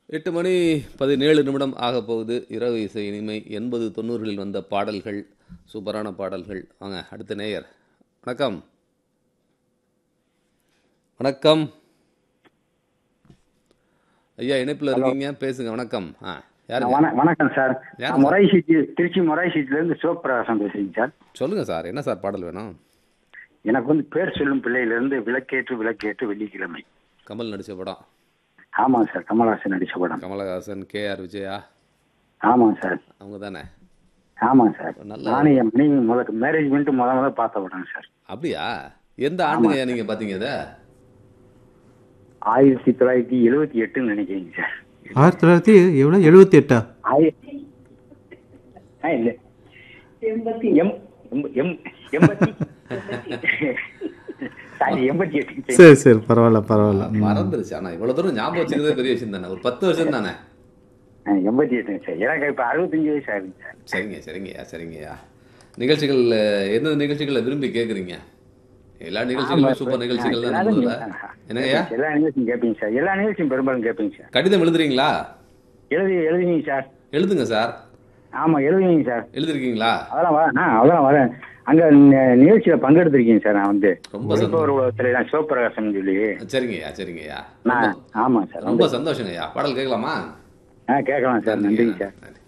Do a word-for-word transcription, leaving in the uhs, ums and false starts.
எட்டு மணி பதினேழு நிமிடம் ஆக போகுது. இரவு இசை இனிமை எண்பது தொண்ணூறுகளில் வந்த பாடல்கள், சூப்பரான பாடல்கள். வாங்க அடுத்த நேயர். வணக்கம் வணக்கம் ஐயா, இணைப்பில் ஹலோ இருக்கீங்க, பேசுங்க. வணக்கம். ஆ அஹ் யாருங்க? வண வணக்கம் சார். நான் யாருங்க சார்? மொராய் சீட்டு திருச்சி மொராய் சீட்லேருந்து சிவபிரகாசம் பேசுறேங்க சார். சொல்லுங்க சார், என்ன சார் பாடல் வேணும்? எனக்கு வந்து பேர் சொல்லும் பிள்ளையிலேருந்து விளக்கேற்று விளக்கேற்று வெள்ளிக்கிழமை. கமல் நடித்த படம். ஆமாங்க சார், கமல்ஹாசன் நடிச்ச படம். கமலஹாசன், கே ஆர் விஜயா, ஆமாங்க சார். அவங்க தானே? ஆமாங்க சார். நல்ல நானும் என் மனைவி முதல் மேரேஜ் பண்ணிட்டு முத முத பார்த்த படம் சார். அப்படியா? எந்த ஆமாங்க ஆண்டுங்க சார். நீங்கள் பார்த்தீங்க இதை? ஆயிரத்தி தொள்ளாயிரத்தி எழுபத்தி எட்டுன்னு நினைக்கிறீங்க சார். ஆயிரத்தி தொள்ளாயிரத்தி எவ்வளோ எழுபத்தி எட்டா? ஆயிரத்தி ஆ இல்லை எண்பத்தி எம் எம் எம் எண்பத்தி சாரி எண்பத்தி எட்டு. சரி சரி, பரவாயில்ல பரவாயில்ல. ம். மறந்துருச்சு. ஆனால் இவ்வளோ தூரம் ஞாபகம் வச்சுக்கிறதே பெரிய விஷயம் தானே. ஒரு பத்து வருஷம் தானே? எண்பத்தி எட்டுங்க சார். எனக்கு இப்போ அறுபத்தஞ்சு வயசு ஆகுதுங்க சார். சரிங்க சரிங்கய்யா சரிங்கய்யா. நிகழ்ச்சிகள் எந்த நிகழ்ச்சிகளை விரும்பி கேட்குறீங்க? எல்லா ஆமா நிகழ்ச்சிகளுமே இப்ப சூப்பர் ஆ, நிகழ்ச்சிகள் தான் எல்லாரும் நம்மள. கே- என்னங்கய்யா? கேட்பீங்க சார். எல்லா நிகழ்ச்சியும் கேட்பீங்க சார். எல்லா நிகழ்ச்சியும் பெரும்பாலும் கேட்பீங்க சார். கடிதம் எழுதுறீங்களா? எழுதி எழுதிங்க சார். எழுதுங்க சார். ஆமா எழுதிங்க சார். எழுதிருக்கீங்களா? அதெல்லாம் வரேன். ஆ அதெல்லாம் வரேன். அங்க நி- நிகழ்ச்சியில பங்கெடுத்திருக்கீங்க சார். நான் வந்து ரொம்ப ஒளிப்பவர் சந்தோஷம். உலகத்துல நான் சிவபிரகாசம் சொல்லி சரிங்கய்யா சரிங்கய்யா. ரொம்ப நான் ஆமா சார் ரொம்ப வந்து சந்தோஷங்கய்யா. பாடல் கேட்கலாமா? ஆ கேட்கலாம் சார். நன்றிங்க நன்றிங்க சார். நன்றி.